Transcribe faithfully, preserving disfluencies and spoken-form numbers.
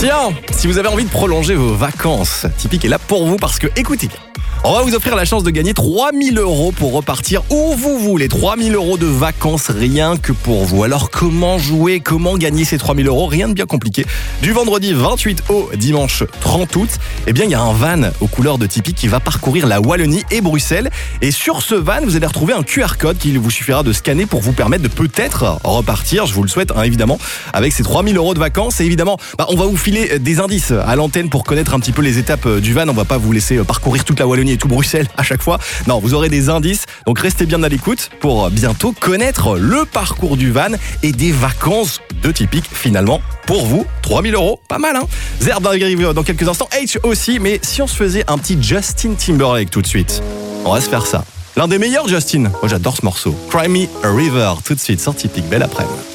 Tiens, si vous avez envie de prolonger vos vacances, Tipeee est là pour vous parce que, écoutez bien, on va vous offrir la chance de gagner trois mille euros pour repartir où vous voulez. trois mille euros de vacances rien que pour vous. Alors comment jouer, comment gagner ces trois mille euros? Rien de bien compliqué. Du vendredi vingt-huit au dimanche trente août, eh bien il y a un van aux couleurs de Tipeee qui va parcourir la Wallonie et Bruxelles. Et sur ce van, vous allez retrouver un Q R code qu'il vous suffira de scanner pour vous permettre de peut-être repartir, je vous le souhaite hein, évidemment, avec ces trois mille euros de vacances. Et évidemment, bah, on va vous filer des indices à l'antenne pour connaître un petit peu les étapes du van. On va pas vous laisser parcourir toute la Wallonie et tout Bruxelles à chaque fois. Non, vous aurez des indices, donc restez bien à l'écoute pour bientôt connaître le parcours du van et des vacances de Tipeee finalement pour vous. trois mille euros, pas mal hein. Zerb arrive dans quelques instants, H aussi, mais si on se faisait un petit Justin Timberlake tout de suite, on va se faire ça. L'un des meilleurs Justin, moi j'adore ce morceau. Cry Me a River, tout de suite sur Tipeee, belle après-midi.